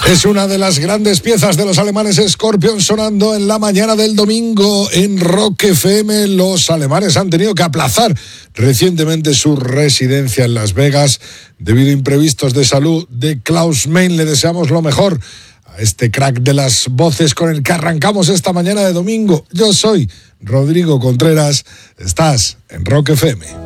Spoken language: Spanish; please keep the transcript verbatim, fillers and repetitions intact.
Es una de las grandes piezas de los alemanes Scorpions sonando en la mañana del domingo en Rock F M. Los alemanes han tenido que aplazar recientemente su residencia en Las Vegas debido a imprevistos de salud de Klaus Meine. Le deseamos lo mejor a este crack de las voces con el que arrancamos esta mañana de domingo. Yo soy Rodrigo Contreras. Estás en Rock F M.